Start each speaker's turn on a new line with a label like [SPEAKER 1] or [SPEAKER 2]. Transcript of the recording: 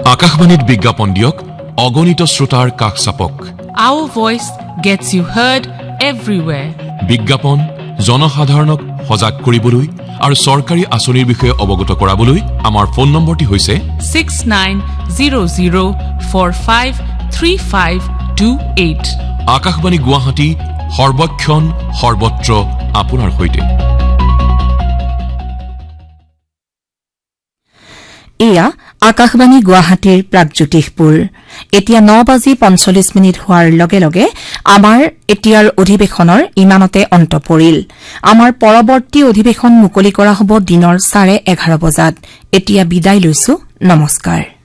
[SPEAKER 1] আকাশবাণীত বিজ্ঞাপন দিয়ক অগণিত শ্ৰোতাৰ কাষ চাপক
[SPEAKER 2] Our voice gets you heard everywhere.
[SPEAKER 1] বিজ্ঞাপন জনসাধাৰণক সজাগ কৰিবলৈ আৰু চৰকাৰী আঁচনিৰ বিষয়ে অৱগত কৰাবলৈ আমাৰ ফোন নম্বৰটি হৈছে
[SPEAKER 2] 6900453528.
[SPEAKER 1] আকাশবাণী গুৱাহাটী সৰ্বক্ষণ সৰ্বত্ৰ আপোনাৰ সৈতে।
[SPEAKER 3] এয়া আকাশবাণী গুৱাহাটীৰ প্ৰাগজ্যোতিষপুৰ। এতিয়া 9:45 হোৱাৰ লগে লগে আমাৰ এতিয়াৰ অধিৱেশনৰ ইমানতে অন্ত পৰিল। আমাৰ পৰৱৰ্তী অধিৱেশন মুকলি কৰা হ'ব দিনৰ 11:30 বজাত। এতিয়া বিদায় লৈছো, নমস্কাৰ।